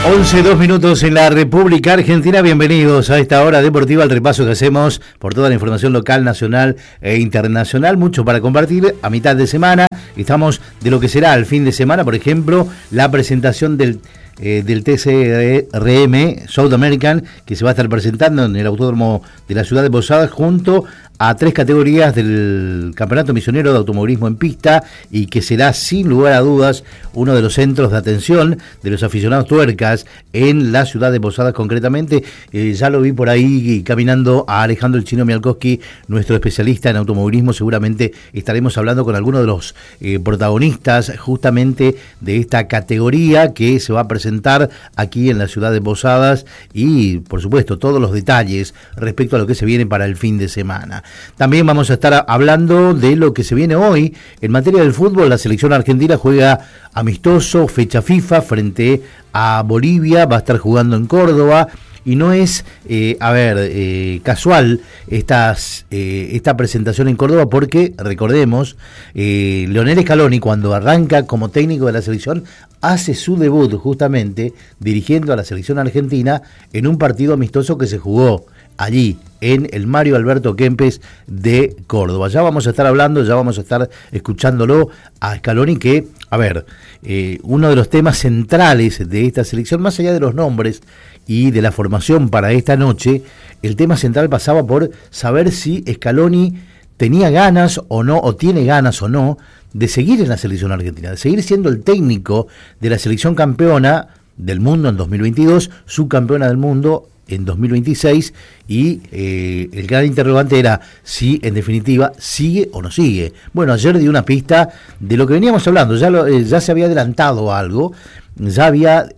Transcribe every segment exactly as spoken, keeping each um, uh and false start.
once, dos minutos en la República Argentina. Bienvenidos a esta hora deportiva, al repaso que hacemos por toda la información local, nacional e internacional. Mucho para compartir a mitad de semana. Estamos de lo que será el fin de semana, por ejemplo, la presentación del Eh, del T C R M South American, que se va a estar presentando en el Autódromo de la ciudad de Posadas junto a tres categorías del Campeonato Misionero de Automovilismo en Pista, y que será sin lugar a dudas uno de los centros de atención de los aficionados tuercas en la ciudad de Posadas concretamente. Eh, ya lo vi por ahí caminando a Alejandro el Chino Mialkowski, nuestro especialista en automovilismo. Seguramente estaremos hablando con algunos de los eh, protagonistas justamente de esta categoría que se va a presentar aquí en la ciudad de Posadas, y por supuesto todos los detalles respecto a lo que se viene para el fin de semana. También vamos a estar hablando de lo que se viene hoy en materia del fútbol. La selección argentina juega amistoso, fecha FIFA, frente a Bolivia. Va a estar jugando en Córdoba. Y no es, eh, a ver, eh, casual estas, eh, esta presentación en Córdoba, porque, recordemos, eh, Leonel Scaloni, cuando arranca como técnico de la selección, hace su debut justamente dirigiendo a la selección argentina en un partido amistoso que se jugó allí, en el Mario Alberto Kempes de Córdoba. Ya vamos a estar hablando, ya vamos a estar escuchándolo a Scaloni, que, a ver, eh, uno de los temas centrales de esta selección, más allá de los nombres y de la formación para esta noche, el tema central pasaba por saber si Scaloni tenía ganas o no, o tiene ganas o no, de seguir en la selección argentina, de seguir siendo el técnico de la selección campeona del mundo en dos mil veintidós, subcampeona del mundo en dos mil veintiséis, y eh, el gran interrogante era si en definitiva sigue o no sigue. Bueno, ayer dio una pista de lo que veníamos hablando, ya, lo, eh, ya se había adelantado algo. Ya había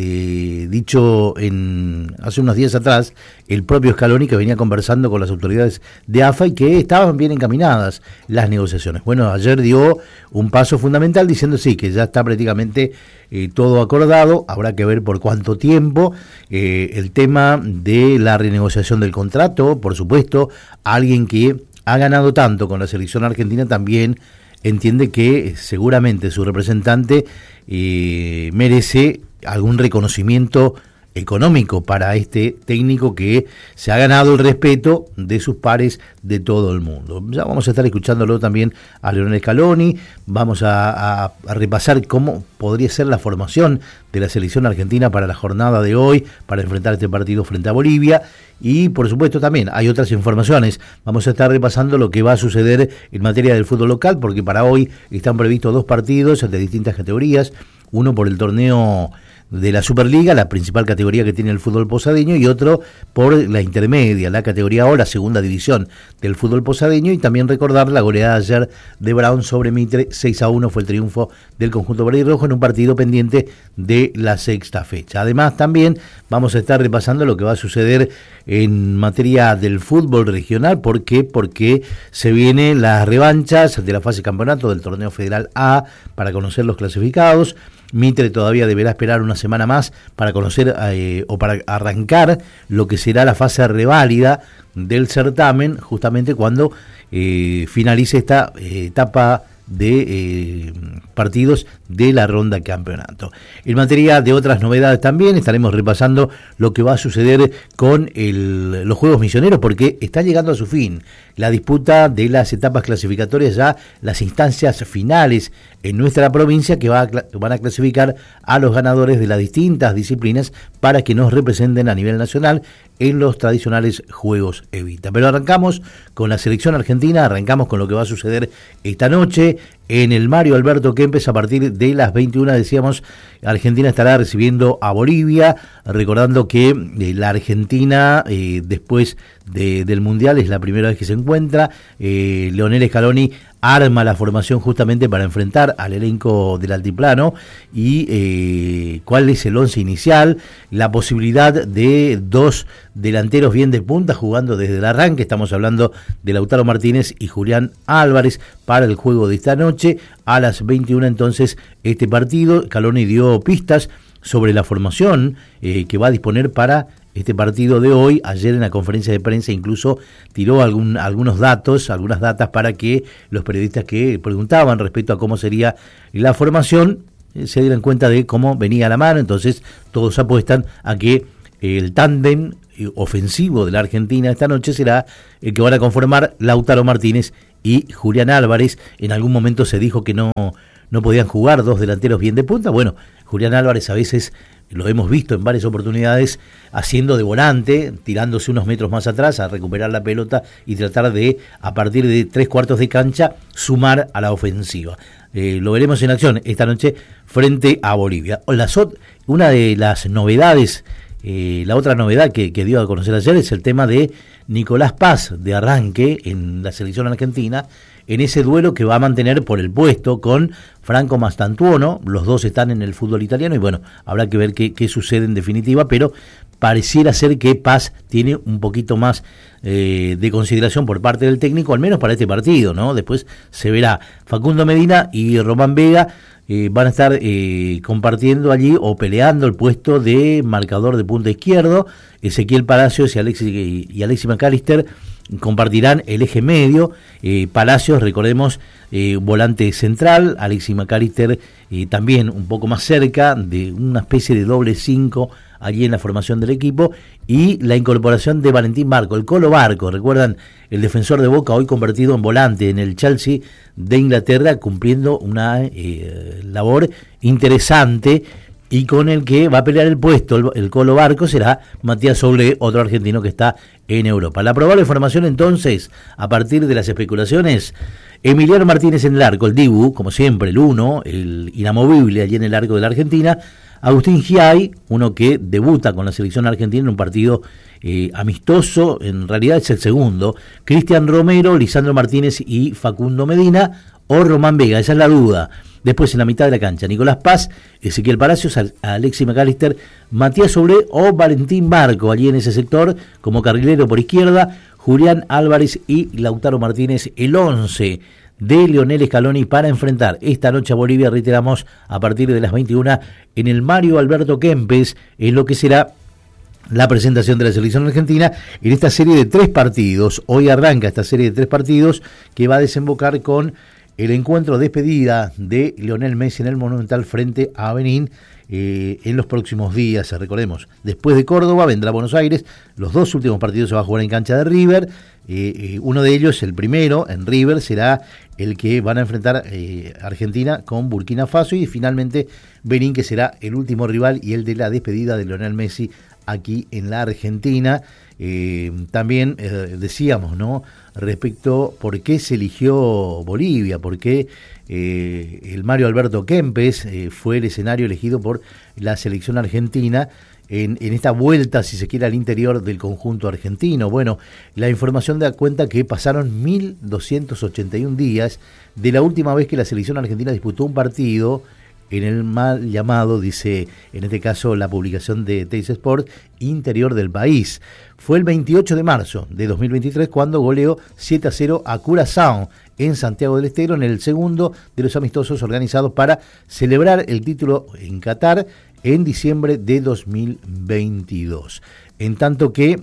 eh, dicho en hace unos días atrás el propio Scaloni que venía conversando con las autoridades de A F A y que estaban bien encaminadas las negociaciones. Bueno, ayer dio un paso fundamental diciendo sí, que ya está prácticamente eh, todo acordado. Habrá que ver por cuánto tiempo. Eh, el tema de la renegociación del contrato, por supuesto, alguien que ha ganado tanto con la selección argentina también entiende que seguramente su representante eh, merece algún reconocimiento económico para este técnico que se ha ganado el respeto de sus pares de todo el mundo. Ya vamos a estar escuchándolo también a Leonel Scaloni. Vamos a, a, a repasar cómo podría ser la formación de la selección argentina para la jornada de hoy, para enfrentar este partido frente a Bolivia. Y por supuesto también hay otras informaciones. Vamos a estar repasando lo que va a suceder en materia del fútbol local, porque para hoy están previstos dos partidos de distintas categorías, uno por el torneo de la Superliga, la principal categoría que tiene el fútbol posadeño, y otro por la intermedia, la categoría O, la segunda división del fútbol posadeño. Y también recordar la goleada ayer de Brown sobre Mitre, seis a uno fue el triunfo del conjunto verde y rojo en un partido pendiente de la sexta fecha. Además también vamos a estar repasando lo que va a suceder en materia del fútbol regional. ¿Por qué? Porque se vienen las revanchas de la fase campeonato del torneo federal A para conocer los clasificados. Mitre todavía deberá esperar una semana más para conocer eh, o para arrancar lo que será la fase reválida del certamen, justamente cuando eh, finalice esta eh, etapa de eh, partidos de la ronda campeonato. En materia de otras novedades también estaremos repasando lo que va a suceder con el, los Juegos Misioneros, porque está llegando a su fin la disputa de las etapas clasificatorias, ya las instancias finales en nuestra provincia, que va a, van a clasificar a los ganadores de las distintas disciplinas para que nos representen a nivel nacional en los tradicionales Juegos Evita. Pero arrancamos con la selección argentina, arrancamos con lo que va a suceder esta noche en el Mario Alberto Kempes a partir de las veintiuna. Decíamos, Argentina estará recibiendo a Bolivia, recordando que eh, la Argentina eh, después de, del Mundial es la primera vez que se encuentra. eh, Leonel Scaloni arma la formación justamente para enfrentar al elenco del altiplano. Y eh, cuál es el once inicial, la posibilidad de dos delanteros bien de punta jugando desde el arranque. Estamos hablando de Lautaro Martínez y Julián Álvarez para el juego de esta noche a las veintiuna. Entonces este partido, Scaloni dio pistas sobre la formación eh, que va a disponer para este partido de hoy. Ayer en la conferencia de prensa incluso tiró algún, algunos datos, algunas datas para que los periodistas que preguntaban respecto a cómo sería la formación eh, se dieran cuenta de cómo venía la mano, entonces todos apuestan a que el tándem ofensivo de la Argentina esta noche será el que van a conformar Lautaro Martínez y Julián Álvarez. En algún momento se dijo que no, no podían jugar dos delanteros bien de punta. Bueno, Julián Álvarez a veces lo hemos visto en varias oportunidades haciendo de volante, tirándose unos metros más atrás a recuperar la pelota y tratar de, a partir de tres cuartos de cancha, sumar a la ofensiva. Eh, lo veremos en acción esta noche frente a Bolivia. La S O T, una de las novedades, eh, la otra novedad que, que dio a conocer ayer es el tema de Nicolás Paz de arranque en la selección argentina, en ese duelo que va a mantener por el puesto con Franco Mastantuono. Los dos están en el fútbol italiano y bueno, habrá que ver qué, qué sucede en definitiva, pero pareciera ser que Paz tiene un poquito más eh, de consideración por parte del técnico, al menos para este partido, ¿no? Después se verá. Facundo Medina y Román Vega eh, van a estar eh, compartiendo allí o peleando el puesto de marcador de punta izquierdo. Ezequiel Palacios y Alexis, y Alexis McAllister compartirán el eje medio. eh, Palacios, recordemos, eh, volante central, Alexis McAllister eh, también un poco más cerca, de una especie de doble cinco allí en la formación del equipo, y la incorporación de Valentín Barco, el Colo Barco, recuerdan, el defensor de Boca, hoy convertido en volante en el Chelsea de Inglaterra, cumpliendo una eh, labor interesante, y con el que va a pelear el puesto, el, el Colo Barco, será Matías Soule, otro argentino que está en Europa. La probable formación entonces, a partir de las especulaciones: Emiliano Martínez en el arco, el Dibu, como siempre, el uno, el inamovible allí en el arco de la Argentina. Agustín Giai, uno que debuta con la selección argentina en un partido eh, amistoso, en realidad es el segundo. Cristian Romero, Lisandro Martínez y Facundo Medina, o Román Vega, esa es la duda. Después en la mitad de la cancha, Nicolás Paz, Ezequiel Palacios, Alexis McAllister, Matías Soule o Valentín Barco, allí en ese sector, como carrilero por izquierda, Julián Álvarez y Lautaro Martínez, el once de Lionel Scaloni para enfrentar esta noche a Bolivia, reiteramos, a partir de las veintiuna en el Mario Alberto Kempes, en lo que será la presentación de la selección argentina en esta serie de tres partidos. Hoy arranca esta serie de tres partidos que va a desembocar con el encuentro de despedida de Lionel Messi en el Monumental frente a Benín eh, en los próximos días. Recordemos, después de Córdoba vendrá Buenos Aires. Los dos últimos partidos se va a jugar en cancha de River. Eh, eh, uno de ellos, el primero, en River, será el que van a enfrentar eh, Argentina con Burkina Faso, y finalmente Benín, que será el último rival y el de la despedida de Lionel Messi aquí en la Argentina. Eh, también eh, decíamos, ¿no?, respecto por qué se eligió Bolivia, por qué eh, el Mario Alberto Kempes eh, fue el escenario elegido por la selección argentina en, en esta vuelta, si se quiere, al interior del conjunto argentino. Bueno, la información da cuenta que pasaron mil doscientos ochenta y un días de la última vez que la selección argentina disputó un partido en el mal llamado, dice en este caso la publicación de Teis Sport, interior del país. Fue el veintiocho de marzo de dos mil veintitrés cuando goleó siete a cero a Curazao en Santiago del Estero, en el segundo de los amistosos organizados para celebrar el título en Qatar en diciembre de dos mil veintidós. En tanto que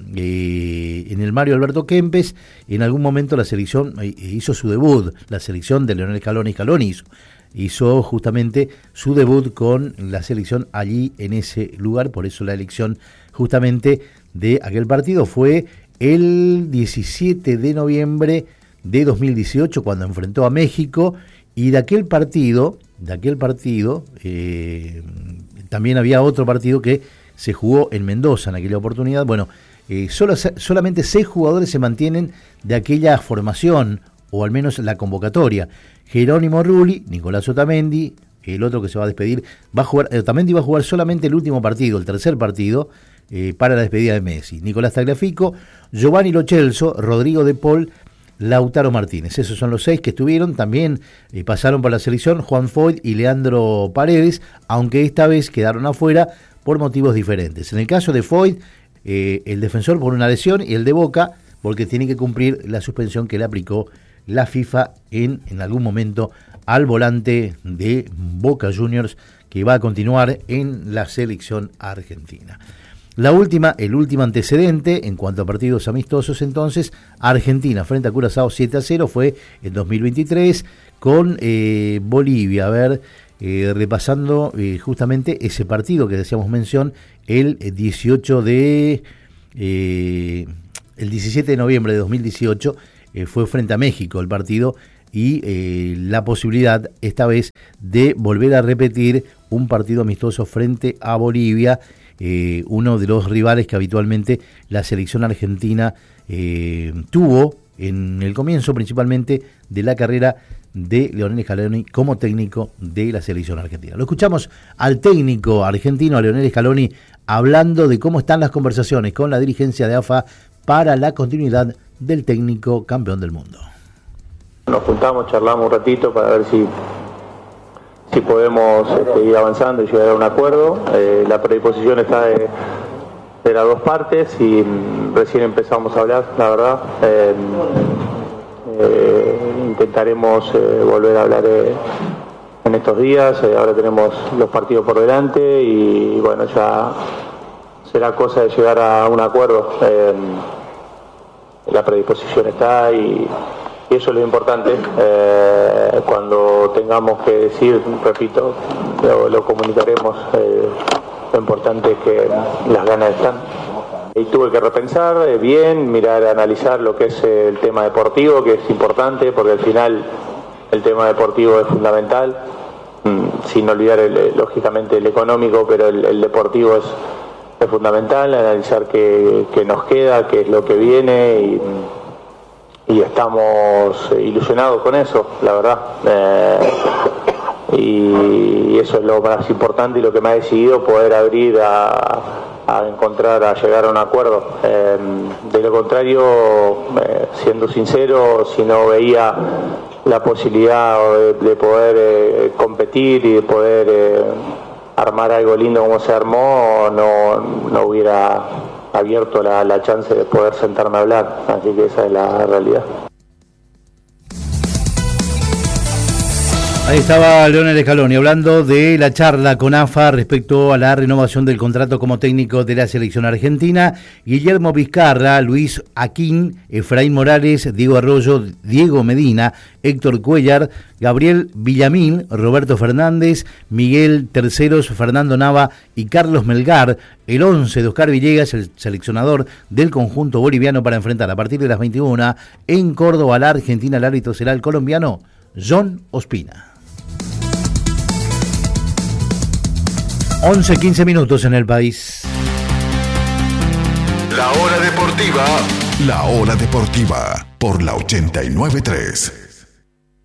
eh, en el Mario Alberto Kempes, en algún momento la selección eh, hizo su debut, la selección de Lionel Scaloni, Scaloni hizo, hizo justamente su debut con la selección allí en ese lugar, por eso la elección justamente de aquel partido fue el diecisiete de noviembre de dos mil dieciocho, cuando enfrentó a México, y de aquel partido, de aquel partido, eh, también había otro partido que se jugó en Mendoza en aquella oportunidad. Bueno, eh, solo, solamente seis jugadores se mantienen de aquella formación, o al menos la convocatoria: Jerónimo Rulli, Nicolás Otamendi, el otro que se va a despedir, va a jugar, Otamendi va a jugar solamente el último partido, el tercer partido, eh, para la despedida de Messi. Nicolás Tagliafico, Giovanni Lo Celso, Rodrigo De Paul, Lautaro Martínez. Esos son los seis que estuvieron. También eh, pasaron por la selección Juan Foyt y Leandro Paredes, aunque esta vez quedaron afuera por motivos diferentes. En el caso de Foyt, eh, el defensor por una lesión, y el de Boca porque tiene que cumplir la suspensión que le aplicó la FIFA en, en algún momento al volante de Boca Juniors, que va a continuar en la selección argentina. La última, el último antecedente en cuanto a partidos amistosos, entonces, Argentina frente a Curazao siete a cero, fue en dos mil veintitrés, con eh, Bolivia. A ver, eh, repasando eh, justamente ese partido que decíamos mención el dieciocho de eh, el diecisiete de noviembre de dos mil dieciocho, eh, fue frente a México el partido, y eh, la posibilidad esta vez de volver a repetir un partido amistoso frente a Bolivia, eh, uno de los rivales que habitualmente la selección argentina eh, tuvo en el comienzo principalmente de la carrera de Leonel Scaloni como técnico de la selección argentina. Lo escuchamos al técnico argentino, a Leonel Scaloni, hablando de cómo están las conversaciones con la dirigencia de A F A para la continuidad del técnico campeón del mundo. Nos juntamos, charlamos un ratito para ver si si podemos este, ir avanzando y llegar a un acuerdo. Eh, la predisposición está de, de las dos partes y mm, recién empezamos a hablar, la verdad. Eh, eh, intentaremos eh, volver a hablar eh, en estos días. Eh, ahora tenemos los partidos por delante y, y bueno, ya será cosa de llegar a un acuerdo. Eh, la predisposición está y Y eso es lo importante. Eh, cuando tengamos que decir, repito, lo, lo comunicaremos. Eh, lo importante es que las ganas están. Y tuve que repensar eh, bien, mirar, analizar lo que es eh, el tema deportivo, que es importante, porque al final el tema deportivo es fundamental, mm, sin olvidar el, lógicamente el económico, pero el, el deportivo es, es fundamental. Analizar qué, qué nos queda, qué es lo que viene y y estamos ilusionados con eso, la verdad. Eh, y eso es lo más importante y lo que me ha decidido poder abrir a, a encontrar, a llegar a un acuerdo. Eh, de lo contrario, eh, siendo sincero, si no veía la posibilidad de, de poder eh, competir y de poder eh, armar algo lindo como se armó, no, no hubiera abierto la, la chance de poder sentarme a hablar, así que esa es la realidad. Ahí estaba Leonel Scaloni hablando de la charla con A F A respecto a la renovación del contrato como técnico de la selección argentina. Guillermo Vizcarra, Luis Aquín, Efraín Morales, Diego Arroyo, Diego Medina, Héctor Cuellar, Gabriel Villamil, Roberto Fernández, Miguel Terceros, Fernando Nava y Carlos Melgar, el once de Oscar Villegas, el seleccionador del conjunto boliviano, para enfrentar a partir de las veintiuna en Córdoba a la Argentina. El árbitro será el colombiano John Ospina. once quince minutos en el país. La hora deportiva. La hora deportiva por la ochenta y nueve punto tres.